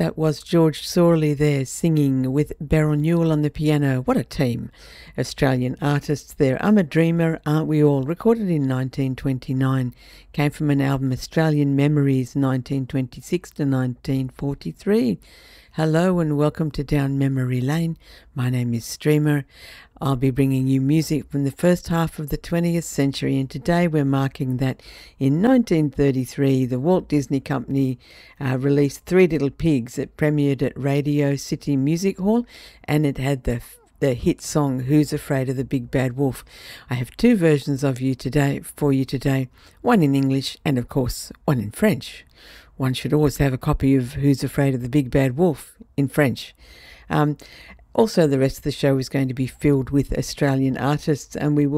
That was George Sorley there singing with Beryl Newell on the piano. What a team. Australian artists there. I'm a Dreamer, Aren't We All? Recorded in 1929. Came from an album Australian Memories 1926 to 1943. Hello and welcome to Down Memory Lane. My name is Streamer. I'll be bringing you music from the first half of the 20th century, and today we're marking that in 1933 the Walt Disney Company released Three Little Pigs. It premiered at Radio City Music Hall, and it had the hit song Who's Afraid of the Big Bad Wolf. I have two versions of for you today, one in English and of course one in French. One should always have a copy of Who's Afraid of the Big Bad Wolf in French. Also, the rest of the show is going to be filled with Australian artists, and we will